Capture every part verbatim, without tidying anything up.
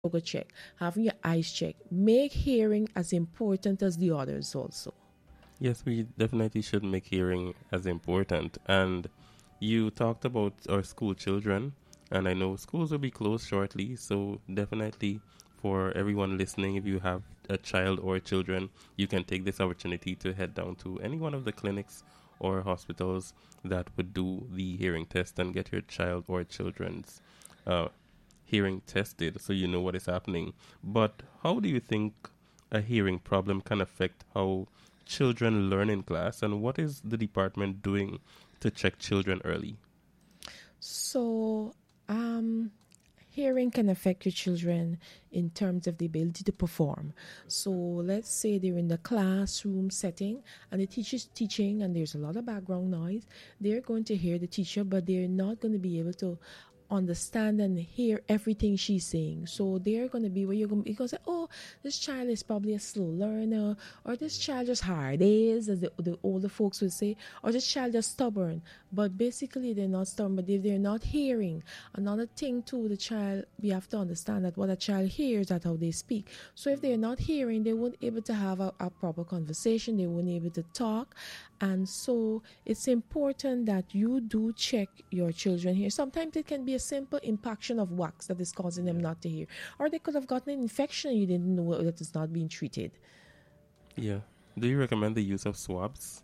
sugar check, having your eyes checked. Make hearing as important as the others also. Yes, we definitely should make hearing as important. And you talked about our school children, and I know schools will be closed shortly, so definitely for everyone listening, if you have a child or children, you can take this opportunity to head down to any one of the clinics or hospitals that would do the hearing test and get your child or children's uh, hearing tested so you know what is happening. But how do you think a hearing problem can affect how children learn in class, and what is the department doing to check children early? So, um, hearing can affect your children in terms of the ability to perform. So, let's say they're in the classroom setting and the teacher's teaching and there's a lot of background noise. They're going to hear the teacher, but they're not going to be able to understand and hear everything she's saying. So they're going to be where you're going to say, oh, this child is probably a slow learner, or this child just hard is, as the, the older folks would say, or this child just stubborn. But basically, they're not stubborn, but if they're not hearing, another thing too, the child, we have to understand that what a child hears, that's how they speak. So if they're not hearing, they won't able to have a, a proper conversation, they won't able to talk. And so it's important that you do check your children here. Sometimes it can be a simple impaction of wax that is causing them not to hear. Or they could have gotten an infection and you didn't know that it's not being treated. Yeah. Do you recommend the use of swabs?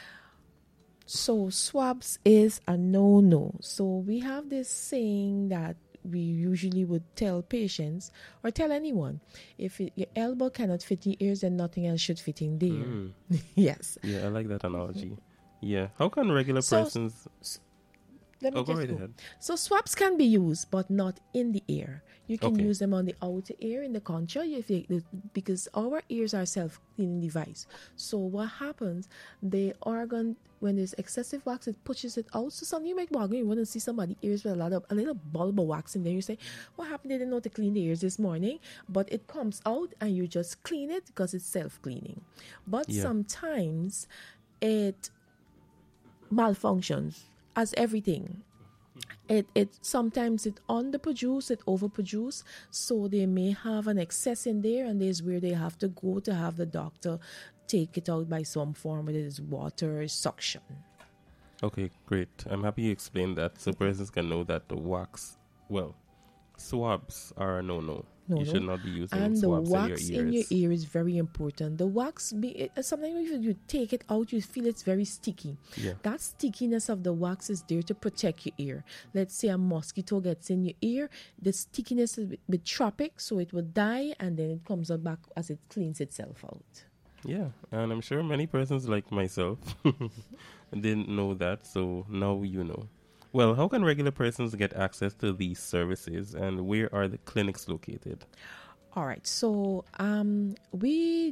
So swabs is a no-no. So we have this saying that we usually would tell patients or tell anyone, if it, your elbow cannot fit in your ears, then nothing else should fit in there. Mm. Yes. Yeah, I like that analogy. Yeah. How can regular So, persons... s- Let me Oh, go just right go. ahead. So swabs can be used, but not in the ear. You can Okay. use them on the outer ear in the concha, if you, because our ears are self-cleaning device. So what happens? The organ, when there's excessive wax, it pushes it out. So something you might walk in, you want to see somebody's ears with a lot of a little bulb of wax in there. You say, "What happened? They didn't know to clean the ears this morning," but it comes out, and you just clean it because it's self-cleaning. But Yeah. sometimes it malfunctions, as everything. It it sometimes it underproduce, it overproduce, so they may have an excess in there, and there's where they have to go to have the doctor take it out by some form, whether it's water or suction. Okay, great. I'm happy you explained that so persons can know that the wax, well, swabs are a no-no. No, you no. should not be using And the swabs wax in your ears. in your ear is very important. The wax, be it, sometimes if you take it out, you feel it's very sticky. Yeah. That stickiness of the wax is there to protect your ear. Let's say a mosquito gets in your ear, the stickiness is a bit tropic, so it will die, and then it comes out back as it cleans itself out. Yeah, and I'm sure many persons like myself didn't know that, so now you know. Well, how can regular persons get access to these services, and where are the clinics located? All right, so um, we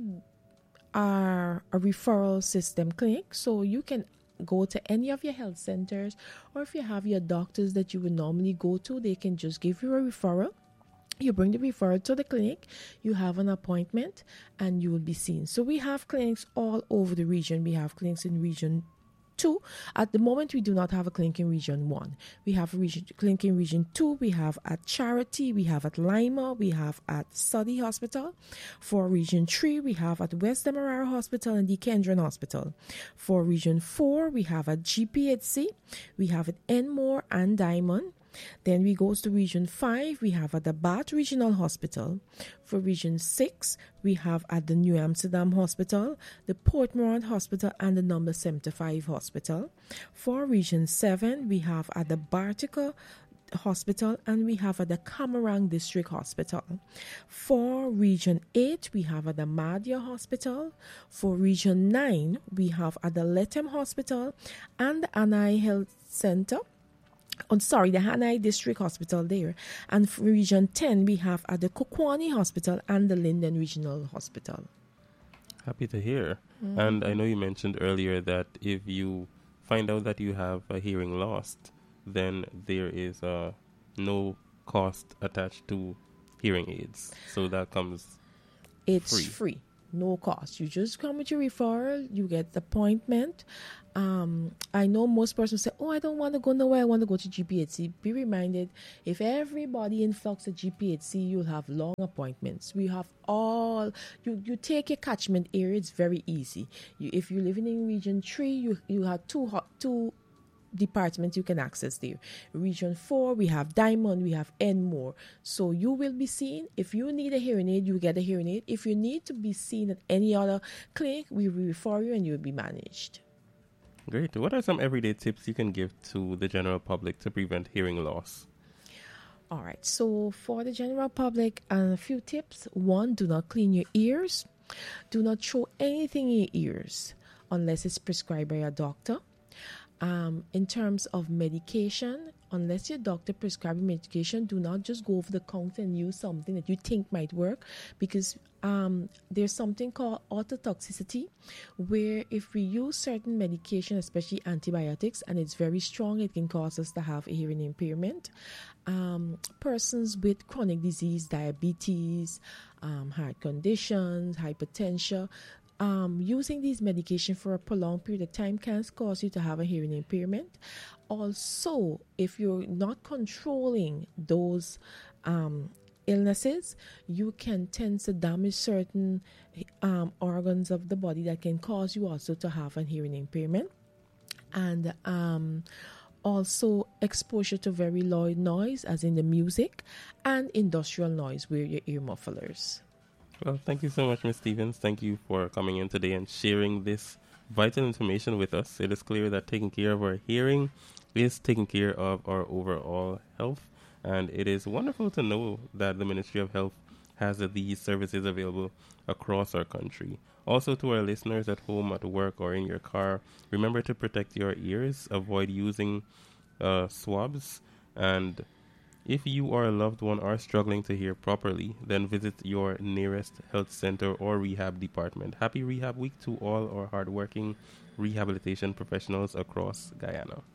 are a referral system clinic, so you can go to any of your health centers, or if you have your doctors that you would normally go to, they can just give you a referral. You bring the referral to the clinic, you have an appointment, and you will be seen. So we have clinics all over the region. We have clinics in region two. At the moment, we do not have a clinic in region one. We have a region, clinic in region two. We have at Charity, we have at Lima, we have at Suddy Hospital. For region three, we have at West Demerara Hospital and the Kendron Hospital. For region four, we have at G P H C, we have at Enmore and Diamond. Then we go to region five, we have at the Bath Regional Hospital. For region six, we have at the New Amsterdam Hospital, the Portmore Hospital, and the number seventy-five Hospital. For region seven, we have at the Bartica Hospital, and we have at the Camarang District Hospital. For region eight, we have at the Madhya Hospital. For region nine, we have at the Lethem Hospital and the Anai Health Center. Oh, sorry, the Hanai District Hospital there. And for region ten, we have at the Kokwani Hospital and the Linden Regional Hospital. Happy to hear. Mm-hmm. And I know you mentioned earlier that if you find out that you have a hearing loss, then there is uh, no cost attached to hearing aids. So that comes It's free. free. no cost. You just come with your referral, you get the appointment. Um, I know most persons say, oh, I don't want to go nowhere, I want to go to G P H C. Be reminded, if everybody influx at G P H C, you'll have long appointments. We have all, you, you take your catchment area, it's very easy. You, if you're living in region three, you, you have two, two departments you can access there. Region four, we have Diamond, we have Enmore. So you will be seen. If you need a hearing aid, you get a hearing aid. If you need to be seen at any other clinic, we will refer you and you'll be managed. Great. What are some everyday tips you can give to the general public to prevent hearing loss? All right. So for the general public, uh, a few tips. One, do not clean your ears. Do not throw anything in your ears unless it's prescribed by a doctor. Um, in terms of medication, unless your doctor prescribes medication, do not just go over the counter and use something that you think might work, because um, there's something called ototoxicity, where if we use certain medication, especially antibiotics, and it's very strong, it can cause us to have a hearing impairment. Um, persons with chronic disease, diabetes, um, heart conditions, hypertension, Um, using these medication for a prolonged period of time can cause you to have a hearing impairment. Also, if you're not controlling those um, illnesses, you can tend to damage certain um, organs of the body that can cause you also to have a hearing impairment. And um, also exposure to very loud noise, as in the music, and industrial noise, where your ear mufflers. Well, thank you so much, Miz Stevens. Thank you for coming in today and sharing this vital information with us. It is clear that taking care of our hearing is taking care of our overall health. And it is wonderful to know that the Ministry of Health has these services available across our country. Also, to our listeners at home, at work, or in your car, remember to protect your ears. Avoid using uh, swabs. And if you or a loved one are struggling to hear properly, then visit your nearest health center or rehab department. Happy Rehab Week to all our hardworking rehabilitation professionals across Guyana.